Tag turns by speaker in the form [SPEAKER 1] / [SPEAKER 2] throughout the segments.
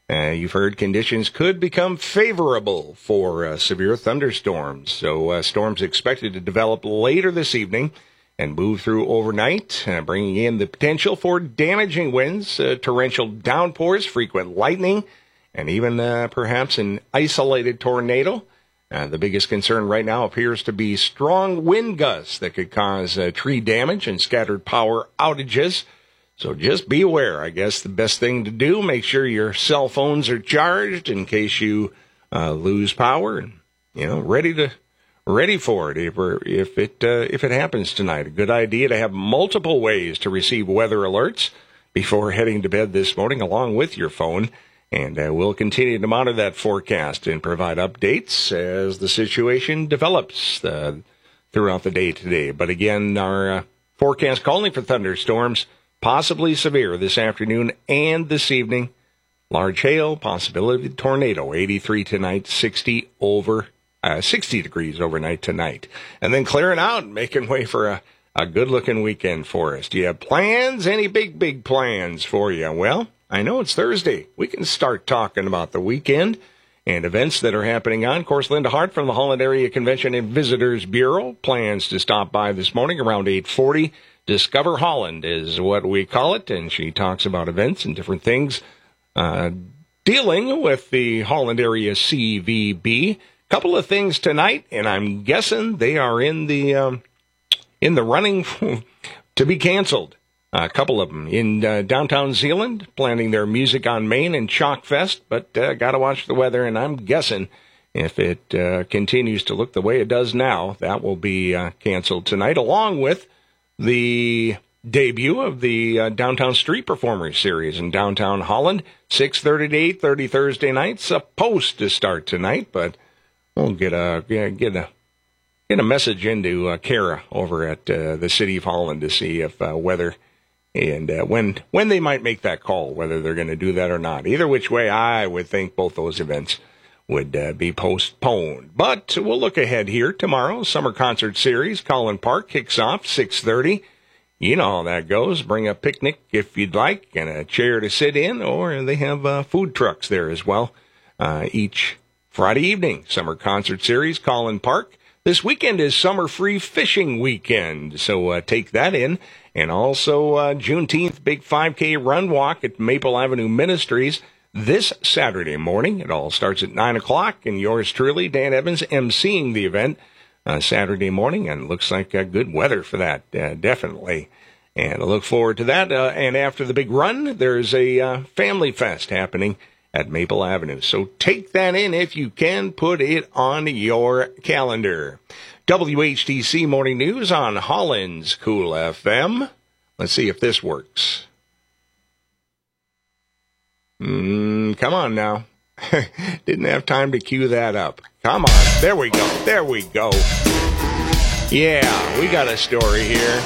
[SPEAKER 1] You've heard conditions could become favorable for severe thunderstorms. So storms expected to develop later this evening and move through overnight, bringing in the potential for damaging winds, torrential downpours, frequent lightning, and even perhaps an isolated tornado. The biggest concern right now appears to be strong wind gusts that could cause tree damage and scattered power outages. So just be aware. I guess the best thing to do, make sure your cell phones are charged in case you lose power, and ready for it if it happens tonight. A good idea to have multiple ways to receive weather alerts before heading to bed this morning, along with your phone. And we'll continue to monitor that forecast and provide updates as the situation develops throughout the day today. But again, our forecast calling for thunderstorms, possibly severe this afternoon and this evening. Large hail, possibility of tornado, 83 tonight, 60 degrees overnight tonight. And then clearing out, making way for a good-looking weekend for us. Do you have plans? Any big plans for you? Well, I know it's Thursday. We can start talking about the weekend and events that are happening on. Of course, Linda Hart from the Holland Area Convention and Visitors Bureau plans to stop by this morning around 8:40. Discover Holland is what we call it, and she talks about events and different things dealing with the Holland Area CVB. Couple of things tonight, and I'm guessing they are in the running to be canceled. A couple of them in downtown Zeeland, planning their Music on Main and Chalk Fest, but got to watch the weather, and I'm guessing if it continues to look the way it does now, that will be canceled tonight, along with the debut of the Downtown Street Performers series in downtown Holland, 6:30 to 8:30 Thursday night. Supposed to start tonight, but we'll get a message into Kara over at the City of Holland to see if weather and when they might make that call, whether they're going to do that or not. Either which way, I would think both those events would be postponed. But we'll look ahead here. Tomorrow, Summer Concert Series, Collin Park, kicks off 6:30. You know how that goes. Bring a picnic if you'd like and a chair to sit in, or they have food trucks there as well each Friday evening. Summer Concert Series, Collin Park. This weekend is Summer Free Fishing Weekend, so take that in. And also Juneteenth Big 5K Run Walk at Maple Avenue Ministries this Saturday morning. It all starts at 9 o'clock, and yours truly, Dan Evans, emceeing the event Saturday morning, and looks like good weather for that, definitely. And I look forward to that. And after the big run, there's a family fest happening at Maple Avenue. So take that in if you can. Put it on your calendar. WHTC Morning News on Holland's Cool FM. Let's see if this works. Come on now. Didn't have time to cue that up. Come on. There we go. There we go. Yeah, we got a story here.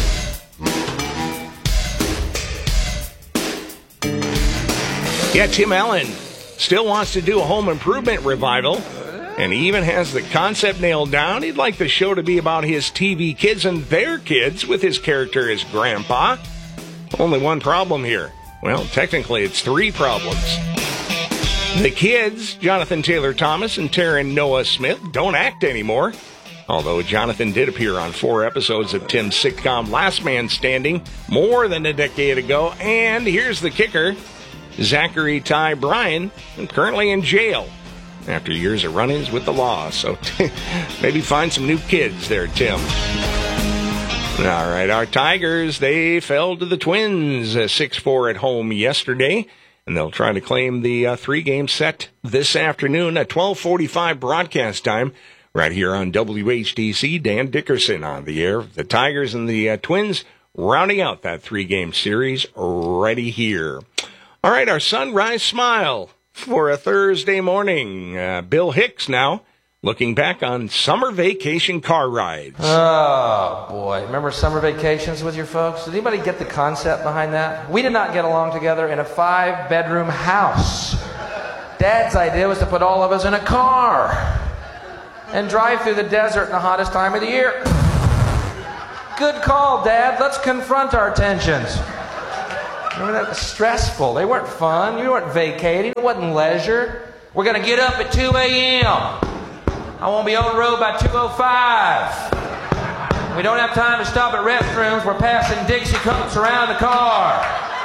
[SPEAKER 1] Yeah, Tim Allen still wants to do a home improvement revival, and he even has the concept nailed down. He'd like the show to be about his TV kids and their kids, with his character as Grandpa. Only one problem here. Well, technically it's three problems. The kids, Jonathan Taylor Thomas and Taryn Noah Smith, don't act anymore. Although Jonathan did appear on 4 episodes of Tim's sitcom Last Man Standing more than a decade ago. And here's the kicker. Zachary Ty Bryan is currently in jail after years of run-ins with the law. So maybe find some new kids there, Tim. All right, our Tigers, they fell to the Twins 6-4 at home yesterday, and they'll try to claim the 3-game set this afternoon at 12:45 broadcast time right here on WHTC. Dan Dickerson on the air. The Tigers and the Twins rounding out that 3-game series ready here. All right, our sunrise smile for a Thursday morning. Bill Hicks now looking back on summer vacation car rides.
[SPEAKER 2] Oh, boy. Remember summer vacations with your folks? Did anybody get the concept behind that? We did not get along together in a 5-bedroom house. Dad's idea was to put all of us in a car and drive through the desert in the hottest time of the year. Good call, Dad. Let's confront our tensions. Remember that? It was stressful. They weren't fun. You weren't vacating. It wasn't leisure. We're going to get up at 2 a.m. I won't be on the road by 2:05. We don't have time to stop at restrooms. We're passing Dixie cups around the car.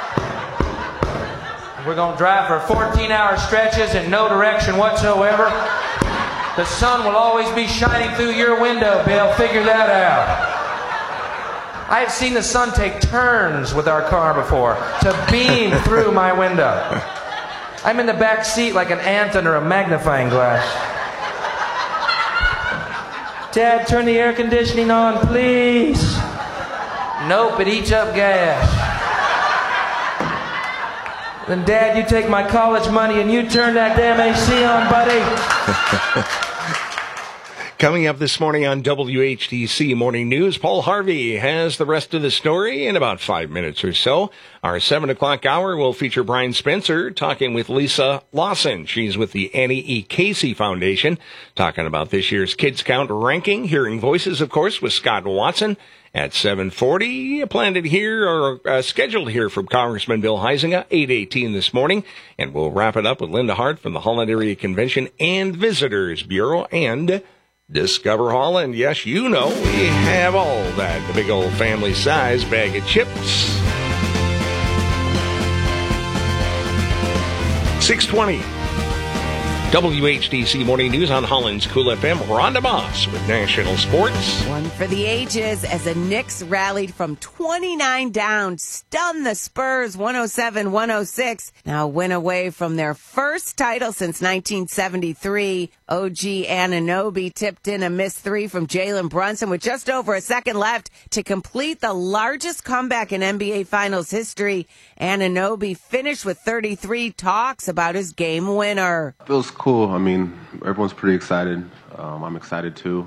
[SPEAKER 2] We're going to drive for 14-hour stretches in no direction whatsoever. The sun will always be shining through your window, Bill. Figure that out. I have seen the sun take turns with our car before to beam through my window. I'm in the back seat like an ant under a magnifying glass. Dad, turn the air conditioning on, please. Nope, it eats up gas. Then, Dad, you take my college money and you turn that damn AC on, buddy.
[SPEAKER 1] Coming up this morning on WHTC Morning News, Paul Harvey has the rest of the story in about 5 minutes or so. Our 7 o'clock hour will feature Brian Spencer talking with Lisa Lawson. She's with the Annie E. Casey Foundation, talking about this year's Kids Count ranking. Hearing Voices, of course, with Scott Watson at 7:40. Planned to hear or scheduled to hear from Congressman Bill Huizenga, 8:18 this morning. And we'll wrap it up with Linda Hart from the Holland Area Convention and Visitors Bureau and Discover Holland. Yes, you know, we have all that. The big old family size bag of chips. 6:20. WHDC Morning News on Holland's Cool FM. Rhonda Moss with National Sports.
[SPEAKER 3] One for the ages as the Knicks rallied from 29 down, stunned the Spurs 107-106. Now a win away from their first title since 1973. OG Anunoby tipped in a missed three from Jalen Brunson with just over a second left to complete the largest comeback in NBA Finals history. Anunoby finished with 33, talks about his game winner.
[SPEAKER 4] Feels cool. I mean, everyone's pretty excited. I'm excited too.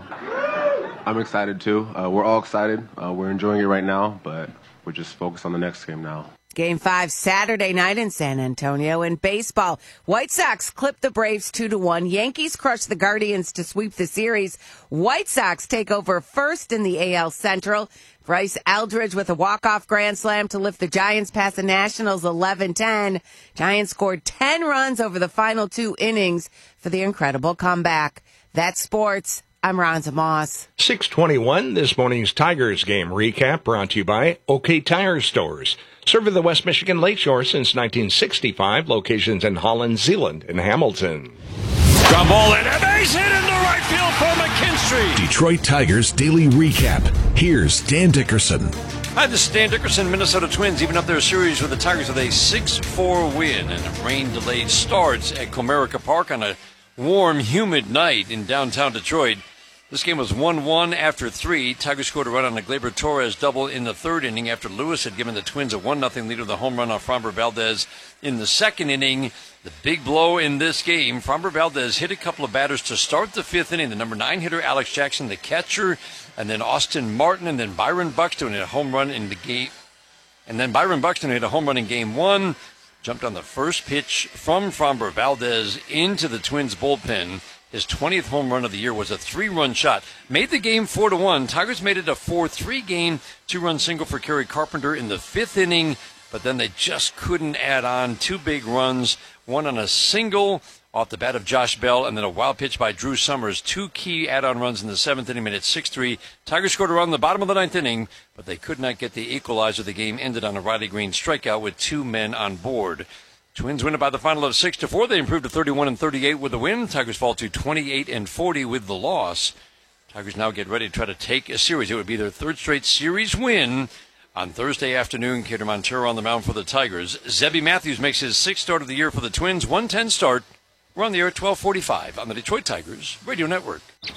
[SPEAKER 4] We're all excited. We're enjoying it right now, but we're just focused on the next game now.
[SPEAKER 3] Game 5 Saturday night in San Antonio. In baseball, White Sox clipped the Braves 2-1. Yankees crushed the Guardians to sweep the series. White Sox take over first in the AL Central. Bryce Eldridge with a walk-off grand slam to lift the Giants past the Nationals 11-10. Giants scored 10 runs over the final 2 innings for the incredible comeback. That's sports. I'm Rhonda Moss.
[SPEAKER 1] 6:21, this morning's Tigers game recap brought to you by OK Tire Stores. Serving the West Michigan Lakeshore since 1965. Locations in Holland, Zeeland, and Hamilton.
[SPEAKER 5] Ground ball and a base hit into right field for McKinstry.
[SPEAKER 6] Detroit Tigers Daily Recap. Here's Dan Dickerson.
[SPEAKER 5] Hi, this is Dan Dickerson. Minnesota Twins even up their series with the Tigers with a 6-4 win and a rain-delayed start at Comerica Park on a warm, humid night in downtown Detroit. This game was 1-1 after 3. Tigers scored a run on a Gleyber Torres double in the third inning after Lewis had given the Twins a 1-0 lead with a home run on Framber Valdez in the second inning. The big blow in this game, Framber Valdez hit a couple of batters to start the fifth inning. The number 9 hitter, Alex Jackson, the catcher, and then Austin Martin, and then Byron Buxton hit a home run in the game. And then Byron Buxton hit a home run in game 1. Jumped on the first pitch from Framber Valdez into the Twins bullpen. His 20th home run of the year was a 3-run shot. Made the game 4-1. Tigers made it a 4-3 game. 2-run single for Kerry Carpenter in the fifth inning, but then they just couldn't add on 2 big runs. One on a single off the bat of Josh Bell, and then a wild pitch by Drew Summers. 2 key add-on runs in the seventh inning, made it 6-3. Tigers scored a run in the bottom of the ninth inning, but they could not get the equalizer. The game ended on a Riley Green strikeout with 2 men on board. Twins win it by the final of 6-4. They improved to 31-38 with the win. Tigers fall to 28-40 with the loss. Tigers now get ready to try to take a series. It would be their third straight series win on Thursday afternoon. Kader Montero on the mound for the Tigers. Zebby Matthews makes his 6th start of the year for the Twins. 1-10 start. We're on the air at 12:45 on the Detroit Tigers Radio Network.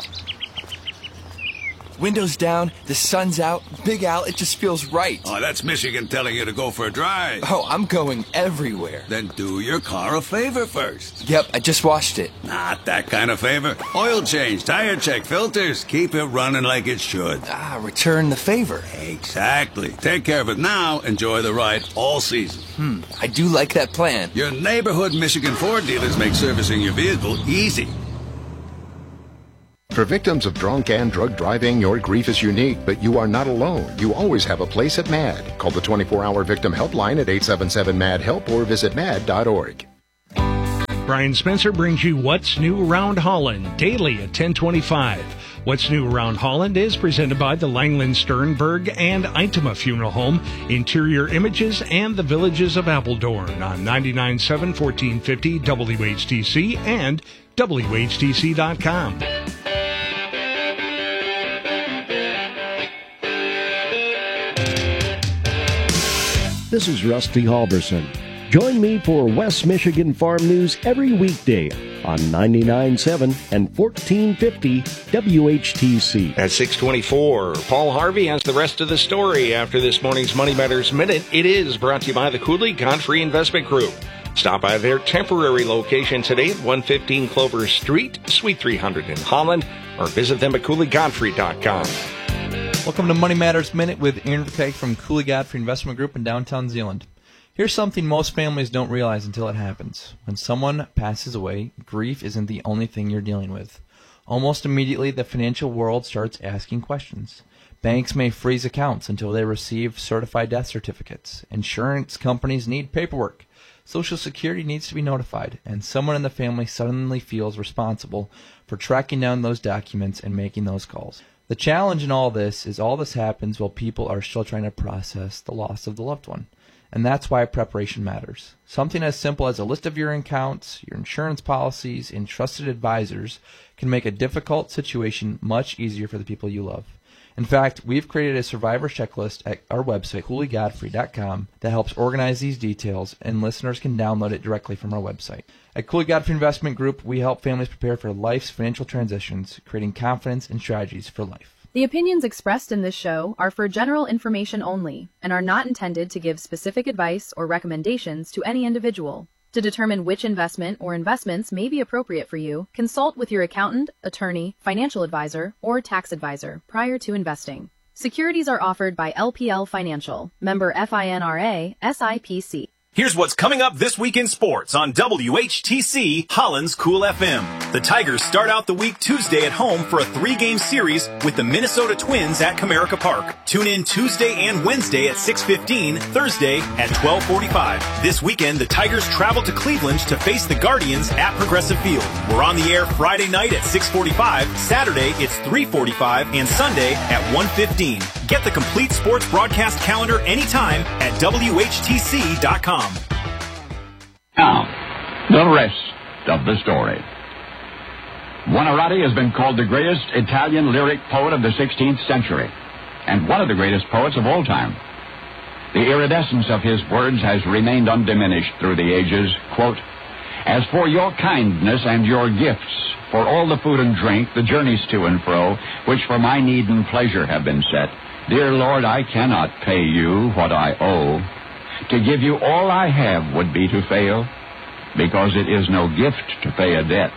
[SPEAKER 7] Windows down, the sun's out, Big Al, it just feels right.
[SPEAKER 8] Oh, that's Michigan telling you to go for a drive.
[SPEAKER 7] Oh, I'm going everywhere.
[SPEAKER 8] Then do your car a favor first.
[SPEAKER 7] Yep, I just washed it.
[SPEAKER 8] Not that kind of favor. Oil change, tire check, filters. Keep it running like it should.
[SPEAKER 7] Return the favor.
[SPEAKER 8] Exactly. Take care of it now. Enjoy the ride all season.
[SPEAKER 7] I do like that plan.
[SPEAKER 8] Your neighborhood Michigan Ford dealers make servicing your vehicle easy.
[SPEAKER 9] For victims of drunk and drug driving, your grief is unique, but you are not alone. You always have a place at MAD. Call the 24-hour victim helpline at 877-MAD-HELP or visit mad.org.
[SPEAKER 10] Brian Spencer brings you What's New Around Holland, daily at 10:25. What's New Around Holland is presented by the Langland Sternberg and Itema Funeral Home, Interior Images, and the Villages of Appledorn on 99.7 1450 WHTC and WHTC.com.
[SPEAKER 11] This is Rusty Halverson. Join me for West Michigan Farm News every weekday on 99.7 and 1450 WHTC.
[SPEAKER 1] At 6:24, Paul Harvey has the rest of the story after this morning's Money Matters Minute. It is brought to you by the Cooley Godfrey Investment Group. Stop by their temporary location today at 115 Clover Street, Suite 300 in Holland, or visit them at CooleyGodfrey.com.
[SPEAKER 12] Welcome to Money Matters Minute with Aaron Verkeek from Cooley Godfrey Investment Group in downtown Zeeland. Here's something most families don't realize until it happens. When someone passes away, grief isn't the only thing you're dealing with. Almost immediately, the financial world starts asking questions. Banks may freeze accounts until they receive certified death certificates. Insurance companies need paperwork. Social Security needs to be notified, and someone in the family suddenly feels responsible for tracking down those documents and making those calls. The challenge in all this happens while people are still trying to process the loss of the loved one. And that's why preparation matters. Something as simple as a list of your accounts, your insurance policies, and trusted advisors can make a difficult situation much easier for the people you love. In fact, we've created a survivor checklist at our website, CooleyGodfrey.com, that helps organize these details, and listeners can download it directly from our website. At Cooley Godfrey Investment Group, we help families prepare for life's financial transitions, creating confidence and strategies for life.
[SPEAKER 13] The opinions expressed in this show are for general information only and are not intended to give specific advice or recommendations to any individual. To determine which investment or investments may be appropriate for you, consult with your accountant, attorney, financial advisor, or tax advisor prior to investing. Securities are offered by LPL Financial, member FINRA, SIPC.
[SPEAKER 14] Here's what's coming up this week in sports on WHTC Holland's Cool FM. The Tigers start out the week Tuesday at home for a 3-game series with the Minnesota Twins at Comerica Park. Tune in Tuesday and Wednesday at 6:15, Thursday at 12:45. This weekend, the Tigers travel to Cleveland to face the Guardians at Progressive Field. We're on the air Friday night at 6:45, Saturday it's 3:45, and Sunday at 1:15. Get the complete sports broadcast calendar anytime at WHTC.com.
[SPEAKER 15] Now, the rest of the story. Buonarroti has been called the greatest Italian lyric poet of the 16th century, and one of the greatest poets of all time. The iridescence of his words has remained undiminished through the ages. Quote, "As for your kindness and your gifts, for all the food and drink, the journeys to and fro, which for my need and pleasure have been set, dear Lord, I cannot pay you what I owe. To give you all I have would be to fail, because it is no gift to pay a debt."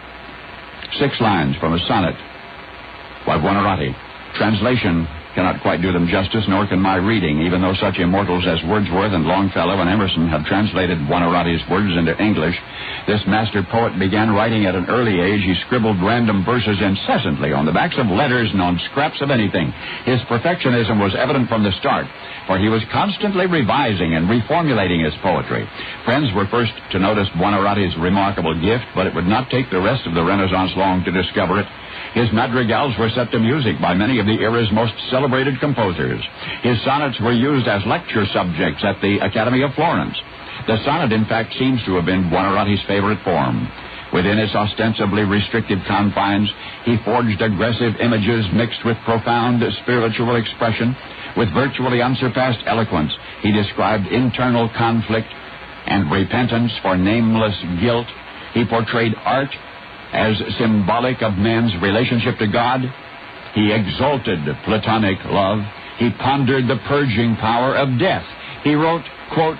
[SPEAKER 15] 6 lines from a sonnet by Buonarroti. Translation cannot quite do them justice, nor can my reading, even though such immortals as Wordsworth and Longfellow and Emerson have translated Buonarroti's words into English. This master poet began writing at an early age. He scribbled random verses incessantly on the backs of letters and on scraps of anything. His perfectionism was evident from the start, for he was constantly revising and reformulating his poetry. Friends were first to notice Buonarroti's remarkable gift, but it would not take the rest of the Renaissance long to discover it. His madrigals were set to music by many of the era's most celebrated composers. His sonnets were used as lecture subjects at the Academy of Florence. The sonnet, in fact, seems to have been Buonarroti's favorite form. Within its ostensibly restricted confines, he forged aggressive images mixed with profound spiritual expression. With virtually unsurpassed eloquence, he described internal conflict and repentance for nameless guilt. He portrayed art as symbolic of man's relationship to God. He exalted platonic love. He pondered the purging power of death. He wrote, quote,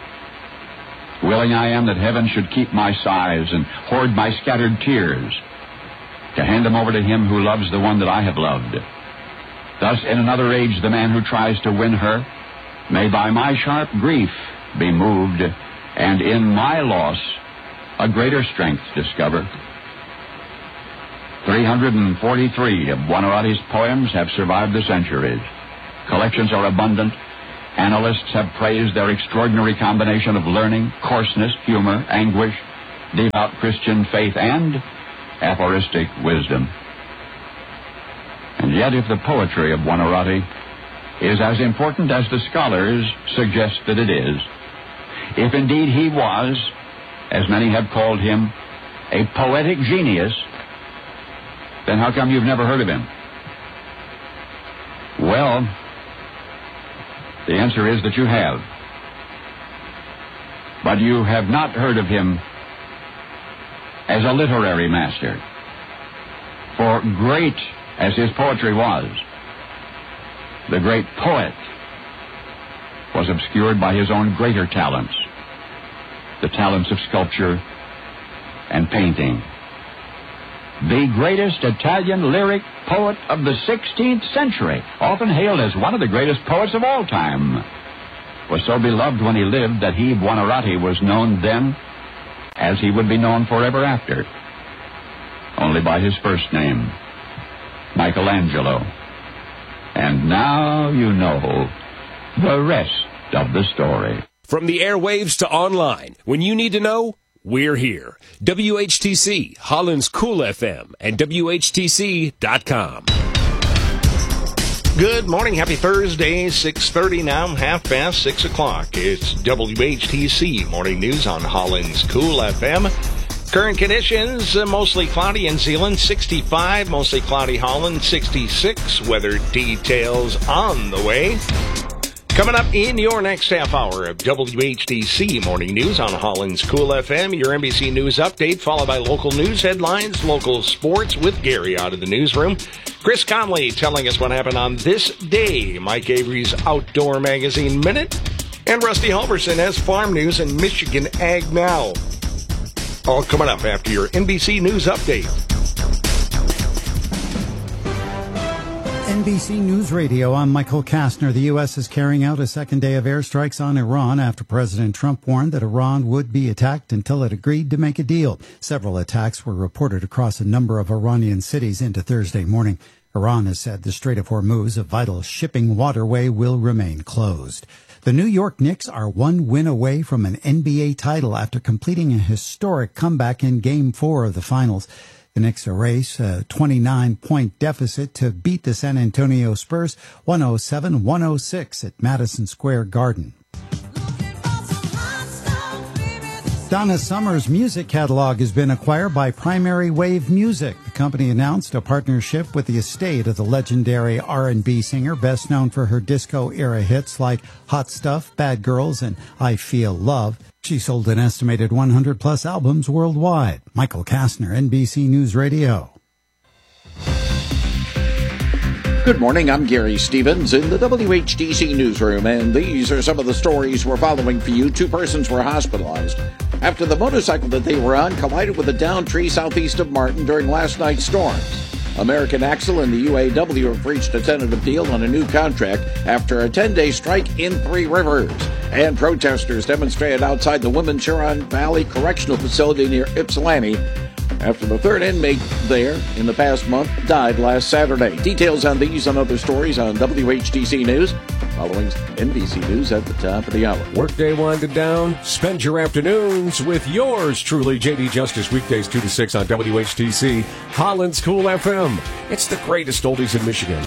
[SPEAKER 15] "Willing I am that heaven should keep my sighs and hoard my scattered tears, to hand them over to him who loves the one that I have loved. Thus, in another age, the man who tries to win her may by my sharp grief be moved, and in my loss a greater strength discover." 343 of Buonarroti's poems have survived the centuries. Collections are abundant. Analysts have praised their extraordinary combination of learning, coarseness, humor, anguish, devout Christian faith, and aphoristic wisdom. And yet, if the poetry of Buonarroti is as important as the scholars suggest that it is, if indeed he was, as many have called him, a poetic genius, then how come you've never heard of him? Well, the answer is that you have. But you have not heard of him as a literary master. For great as his poetry was, the great poet was obscured by his own greater talents, the talents of sculpture and painting. The greatest Italian lyric poet of the 16th century, often hailed as one of the greatest poets of all time, was so beloved when he lived that he, Buonarroti, was known then as he would be known forever after, only by his first name, Michelangelo. And now you know the rest of the story.
[SPEAKER 16] From the airwaves to online, when you need to know, we're here. WHTC, Holland's Cool FM, and WHTC.com.
[SPEAKER 1] Good morning. Happy Thursday. 6:30 now, 6:30. It's WHTC Morning News on Holland's Cool FM. Current conditions, mostly cloudy in Zeeland, 65. Mostly cloudy Holland, 66. Weather details on the way. Coming up in your next half hour of WHTC Morning News on Holland's Cool FM, your NBC News update, followed by local news headlines, local sports with Gary out of the newsroom. Chris Conley telling us what happened on this day, Mike Avery's Outdoor Magazine Minute, and Rusty Halverson has farm news and Michigan Ag Now. All coming up after your NBC News update.
[SPEAKER 17] NBC News Radio, I'm Michael Kastner. The U.S. is carrying out a second day of airstrikes on Iran after President Trump warned that Iran would be attacked until it agreed to make a deal. Several attacks were reported across a number of Iranian cities into Thursday morning. Iran has said the Strait of Hormuz, a vital shipping waterway, will remain closed. The New York Knicks are one win away from an NBA title after completing a historic comeback in Game 4 of the finals. The Knicks erase a 29-point deficit to beat the San Antonio Spurs 107-106 at Madison Square Garden. Donna Summer's music catalog has been acquired by Primary Wave Music. The company announced a partnership with the estate of the legendary R&B singer, best known for her disco-era hits like Hot Stuff, Bad Girls, and I Feel Love. She sold an estimated 100-plus albums worldwide. Michael Kastner, NBC News Radio.
[SPEAKER 18] Good morning, I'm Gary Stevens in the WHTC newsroom, and these are some of the stories we're following for you. 2 persons were hospitalized after the motorcycle that they were on collided with a downed tree southeast of Martin during last night's storms. American Axle and the UAW have reached a tentative deal on a new contract after a 10-day strike in Three Rivers. And protesters demonstrated outside the Women's Huron Valley Correctional Facility near Ypsilanti after the third inmate there in the past month died last Saturday. Details on these and other stories on WHTC News, following NBC News at the top of the hour.
[SPEAKER 19] Workday winded down. Spend your afternoons with yours truly, J.D. Justice, weekdays 2 to 6 on WHTC, Holland's Cool FM. It's the greatest oldies in Michigan.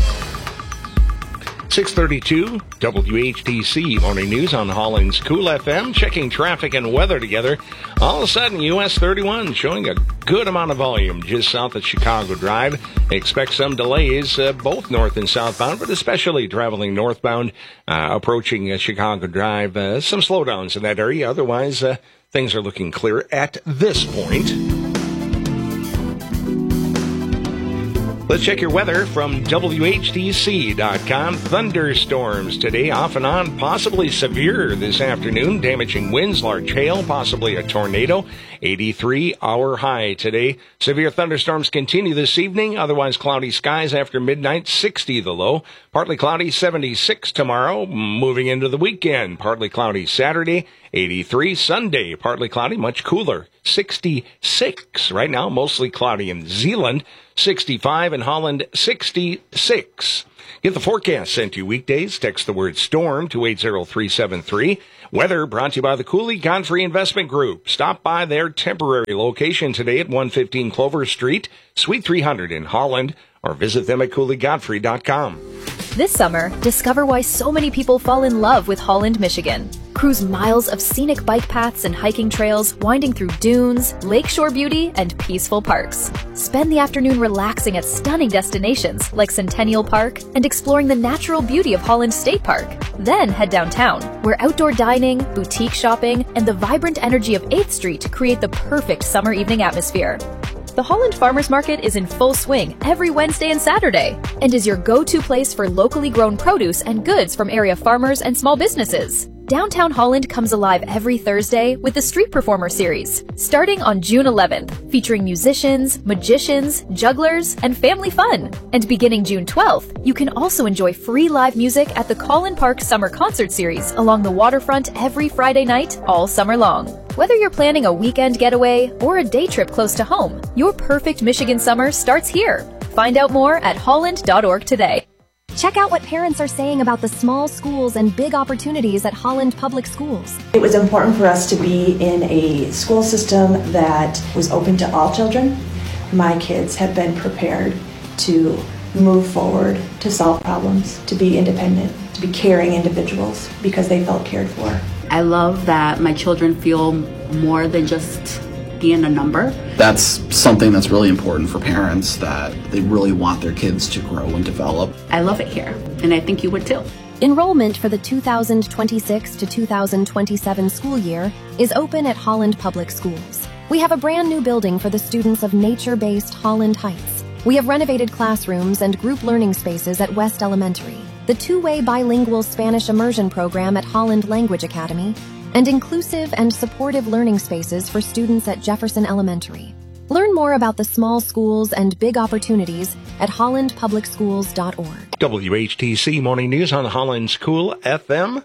[SPEAKER 1] 6:32, WHTC Morning News on Holland's Cool FM. Checking traffic and weather together. All of a sudden, US 31 showing a good amount of volume just south of Chicago Drive. Expect some delays both north and southbound, but especially traveling northbound, approaching Chicago Drive. Some slowdowns in that area. Otherwise, things are looking clear at this point. Let's check your weather from WHTC.com. Thunderstorms today, off and on, possibly severe this afternoon. Damaging winds, large hail, possibly a tornado. 83 our high today. Severe thunderstorms continue this evening. Otherwise, cloudy skies after midnight, 60 the low. Partly cloudy, 76 tomorrow. Moving into the weekend, partly cloudy Saturday, 83. Sunday, partly cloudy, much cooler, 66. Right now, mostly cloudy in Zeeland, 65. In Holland, 66. Get the forecast sent to you weekdays. Text the word storm to 80373. Weather brought to you by the Cooley Godfrey Investment Group. Stop by their temporary location today at 115 Clover Street, Suite 300 in Holland, or visit them at CooleyGodfrey.com.
[SPEAKER 13] This summer, discover why so many people fall in love with Holland, Michigan. Cruise miles of scenic bike paths and hiking trails winding through dunes, lakeshore beauty, and peaceful parks. Spend the afternoon relaxing at stunning destinations like Centennial Park and exploring the natural beauty of Holland State Park. Then head downtown, where outdoor dining, boutique shopping, and the vibrant energy of 8th Street create the perfect summer evening atmosphere. The Holland Farmers Market is in full swing every Wednesday and Saturday and is your go-to place for locally grown produce and goods from area farmers and small businesses. Downtown Holland comes alive every Thursday with the Street Performer Series, starting on June 11th, featuring musicians, magicians, jugglers, and family fun. And beginning June 12th, you can also enjoy free live music at the Collin Park Summer Concert Series along the waterfront every Friday night, all summer long. Whether you're planning a weekend getaway or a day trip close to home, your perfect Michigan summer starts here. Find out more at holland.org today.
[SPEAKER 20] Check out what parents are saying about the small schools and big opportunities at Holland Public Schools.
[SPEAKER 21] It was important for us to be in a school system that was open to all children. My kids have been prepared to move forward, to solve problems, to be independent, to be caring individuals because they felt cared for.
[SPEAKER 22] I love that my children feel more than just being a number.
[SPEAKER 23] That's something that's really important for parents, that they really want their kids to grow and develop.
[SPEAKER 22] I love it here, and I think you would too.
[SPEAKER 20] Enrollment for the 2026 to 2027 school year is open at Holland Public Schools. We have a brand new building for the students of nature-based Holland Heights. We have renovated classrooms and group learning spaces at West Elementary, the two-way bilingual Spanish immersion program at Holland Language Academy, and inclusive and supportive learning spaces for students at Jefferson Elementary. Learn more about the small schools and big opportunities at hollandpublicschools.org.
[SPEAKER 1] WHTC Morning News on Holland's Cool FM.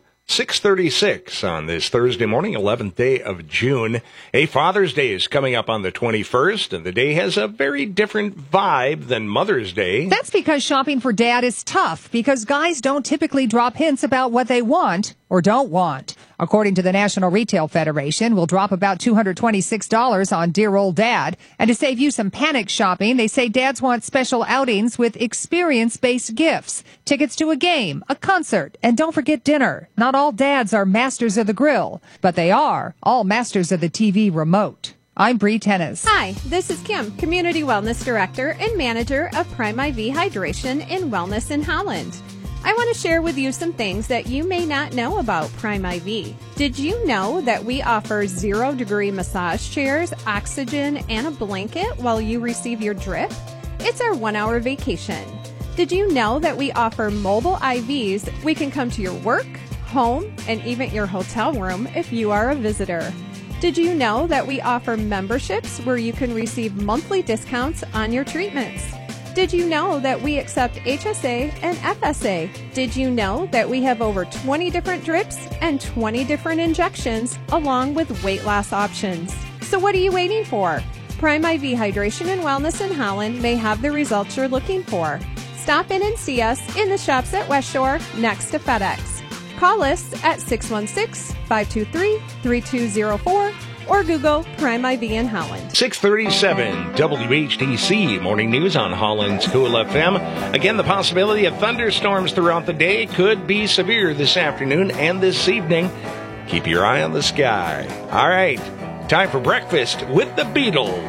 [SPEAKER 1] 6:36 on this Thursday morning, 11th day of June. A Father's Day is coming up on the 21st, and the day has a very different vibe than Mother's Day.
[SPEAKER 24] That's because shopping for Dad is tough, because guys don't typically drop hints about what they want or don't want. According to the National Retail Federation, we'll drop about $226 on dear old Dad. And to save you some panic shopping, they say dads want special outings with experience-based gifts, tickets to a game, a concert, and don't forget dinner. Not all dads are masters of the grill, but they are all masters of the TV remote. I'm Bree Tennis.
[SPEAKER 25] Hi, this is Kim, Community Wellness Director and Manager of Prime IV Hydration and Wellness in Holland. I want to share with you some things that you may not know about Prime IV. Did you know that we offer 0-degree massage chairs, oxygen, and a blanket while you receive your drip? It's our 1-hour vacation. Did you know that we offer mobile IVs? We can come to your work, home, and even your hotel room if you are a visitor. Did you know that we offer memberships where you can receive monthly discounts on your treatments? Did you know that we accept HSA and FSA? Did you know that we have over 20 different drips and 20 different injections along with weight loss options? So what are you waiting for? Prime IV Hydration and Wellness in Holland may have the results you're looking for. Stop in and see us in the shops at West Shore next to FedEx. Call us at 616-523-3204 or Google Prime IV in Holland.
[SPEAKER 1] 6:37 WHTC Morning News on Holland's Cool FM. Again, the possibility of thunderstorms throughout the day could be severe this afternoon and this evening. Keep your eye on the sky. All right, time for breakfast with the Beatles.